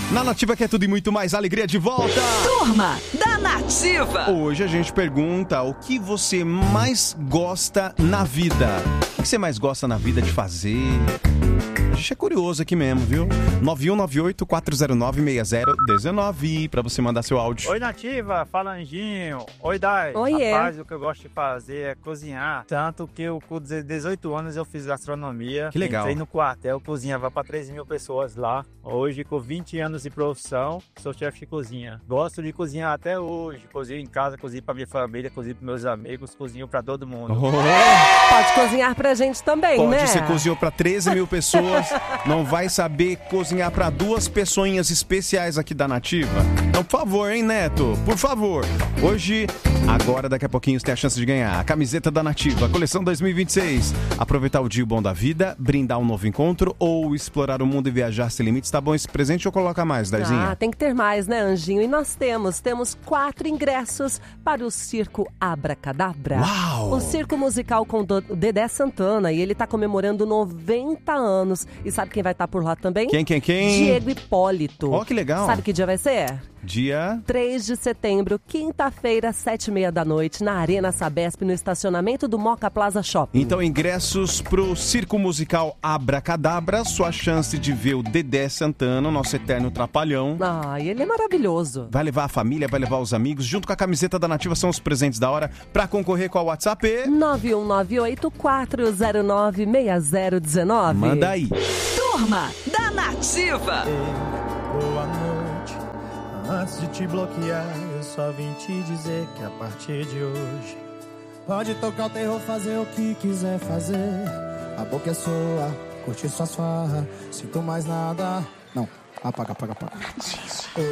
Na Nativa que é tudo e muito mais, alegria de volta! Turma da Nativa! Hoje a gente pergunta o que você mais gosta na vida. O que você mais gosta na vida de fazer? A gente é curioso aqui mesmo, viu? 9198-409-6019 pra você mandar seu áudio. Oi, Nativa, fala Anjinho. Oi, Dai. Oiê. Rapaz, o que eu gosto de fazer é cozinhar. Tanto que eu, com 18 anos eu fiz gastronomia. Que legal. Entrei no quartel, cozinhava pra 3 mil pessoas lá. Hoje, com 20 anos de profissão, sou chefe de cozinha. Gosto de cozinhar até hoje. Cozinho em casa, cozinho pra minha família, cozinho pros meus amigos, cozinho pra todo mundo. Pode cozinhar pra gente também, Pode, né? você cozinhou pra 13 mil pessoas, não vai saber cozinhar pra 2 pessoinhas especiais aqui da Nativa? Então, por favor, hein, Neto? Por favor. Hoje, agora, daqui a pouquinho, você tem a chance de ganhar a camiseta da Nativa, a coleção 2026. Aproveitar o dia bom da vida, brindar um novo encontro ou explorar o mundo e viajar sem limites. Tá bom esse presente ou coloca mais, Daizinha? Ah, tem que ter mais, né, Anjinho? E nós temos 4 ingressos para o Circo Abracadabra. Uau! O circo musical com o Dedé Santana, e ele tá comemorando 90 anos. E sabe quem vai estar por lá também? Quem? Diego Hipólito. Ó, que legal. Sabe que dia vai ser? Dia... 3 de setembro, quinta-feira, 7h30 da noite, na Arena Sabesp, no estacionamento do Moca Plaza Shopping. Então, ingressos pro Circo Musical Abracadabra, sua chance de ver o Dedé Santana, nosso eterno trapalhão. Ah, ele é maravilhoso. Vai levar a família, vai levar os amigos, junto com a camiseta da Nativa, são os presentes da hora. Pra concorrer com o WhatsApp... 9198-409-6019. Manda aí. Turma da Nativa. Boa noite. Antes de te bloquear, eu só vim te dizer que a partir de hoje pode tocar o terror, fazer o que quiser fazer. A boca é sua, curtir suas farras, sinto mais nada. Não, apaga.